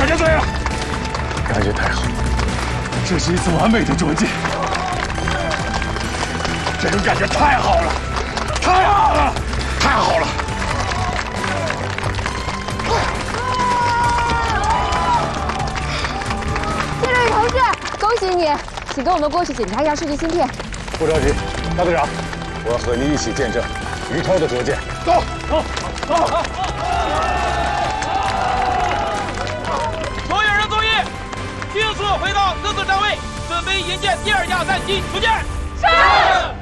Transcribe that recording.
家队了！感觉太好了，这是一次完美的捉击，这种感觉太好了，太好了，太好了！ 谢瑞同志，恭喜你，请跟我们过去检查一下数据芯片。 不着急，大队长，我要和你一起见证于涛的捉剑。走，走，走！ 所有人注意，迅速回到各自站位，准备迎接第2架战机出现。是。